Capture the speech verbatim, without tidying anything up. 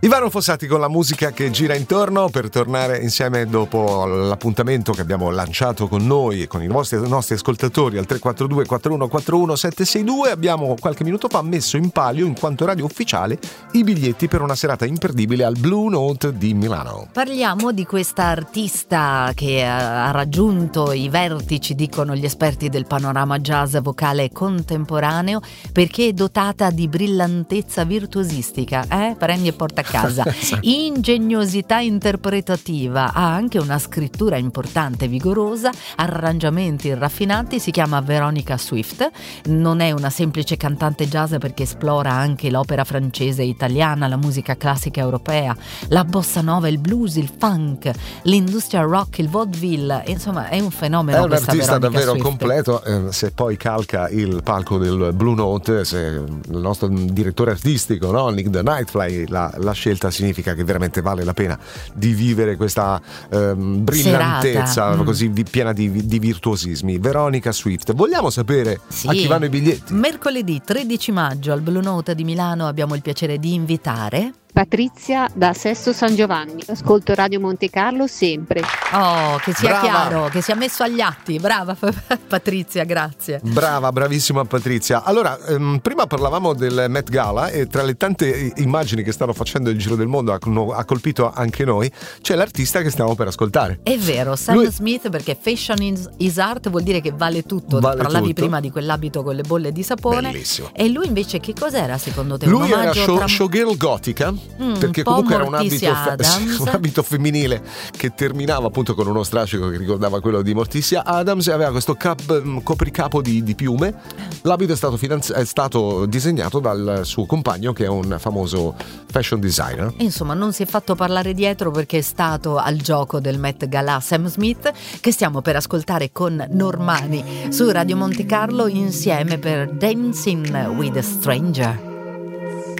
Ivano Fossati con la musica che gira intorno, per tornare insieme dopo l'appuntamento che abbiamo lanciato con noi e con i vostri, i nostri ascoltatori al tre quattro due quattro uno quattro uno sette sei due. Abbiamo qualche minuto fa messo in palio, in quanto radio ufficiale, i biglietti per una serata imperdibile al Blue Note di Milano. Parliamo di questa artista che ha raggiunto i vertici, dicono gli esperti del panorama jazz vocale contemporaneo, perché è dotata di brillantezza virtuosistica, eh? Prendi e porta a casa, ingegnosità interpretativa, ha anche una scrittura importante, vigorosa, arrangiamenti raffinati. Si chiama Veronica Swift, non è una semplice cantante jazz perché esplora anche l'opera francese e italiana, la musica classica europea, la bossa nova, il blues, il funk, l'industria rock, il vaudeville, insomma è un fenomeno. È un artista davvero Swift. completo, eh, se poi calca il palco del Blue Note, se il nostro direttore artistico, no, Nick the Nightfly, la, la scelta significa che veramente vale la pena di vivere questa ehm, brillantezza mm. così di, piena di, di virtuosismi. Veronica Swift, vogliamo sapere sì. a chi vanno i biglietti? Mercoledì tredici maggio al Blue Note di Milano abbiamo il piacere di invitare Patrizia da Sesto San Giovanni. Ascolto Radio Monte Carlo sempre. Oh, che sia Brava. chiaro, che sia messo agli atti. Brava Patrizia, grazie. Brava, bravissima Patrizia. Allora, ehm, prima parlavamo del Met Gala e tra le tante immagini che stanno facendo il giro del mondo ha, ha colpito anche noi, c'è l'artista che stiamo per ascoltare. È vero, Sam Lui... Smith, perché fashion is, is art vuol dire che vale tutto. Vale Parlavi tutto. prima di quell'abito con le bolle di sapone. Bellissimo. E lui invece che cos'era secondo te? Lui un era show, tra... showgirl gotica, mm, perché un po' comunque era un Morticia abito, fe- Adams. un abito femminile che terminava appunto con uno strascico che ricordava quello di Morticia Adams, e aveva questo cap, copricapo di, di piume. L'abito è stato, finanzi- è stato disegnato dal suo compagno, che è un famoso fashion designer. Insomma, non si è fatto parlare dietro perché è stato al gioco del Met Gala Sam Smith, che stiamo per ascoltare con Normani su Radio Monte Carlo insieme per Dancing with a Stranger.